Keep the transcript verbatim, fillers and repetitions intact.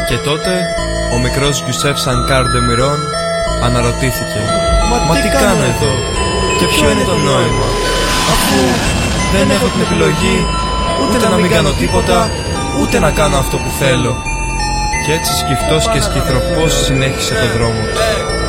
Και τότε ο μικρός Γιουσέφ Σανκάρ ντε Μιρόν αναρωτήθηκε: Μα, Μα τι κάνω εδώ και ποιο είναι το νόημα, αφού δεν έχω την επιλογή ούτε να μην κάνω τίποτα, ούτε να κάνω αυτό που θέλω. Και έτσι σκυφτός και σκυθροπός συνέχισε το δρόμο του.